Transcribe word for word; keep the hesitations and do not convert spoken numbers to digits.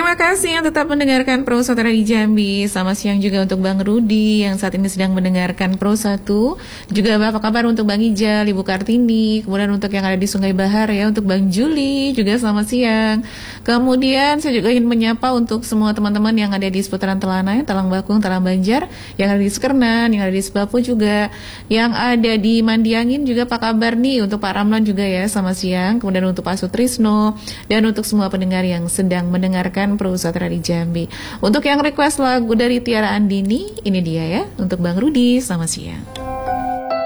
Terima kasih yang tetap mendengarkan Pro satu di Jambi. Selamat siang juga untuk Bang Rudi yang saat ini sedang mendengarkan Pro satu. Juga apa kabar untuk Bang Ijal, Ibu Kartini, kemudian untuk yang ada di Sungai Bahar ya, untuk Bang Juli juga selamat siang. Kemudian saya juga ingin menyapa untuk semua teman-teman yang ada di seputaran Telanai, Talang Bakung, Talang Banjar, yang ada di Sekernan, yang ada di Sebapu juga, yang ada di Mandiangin juga apa kabar nih untuk Pak Ramlan juga ya, selamat siang. Kemudian untuk Pak Sutrisno dan untuk semua pendengar yang sedang mendengarkan Pro satu di Jambi. Untuk yang request lagu dari Tiara Andini, ini dia ya, untuk Bang Rudi, selamat siang.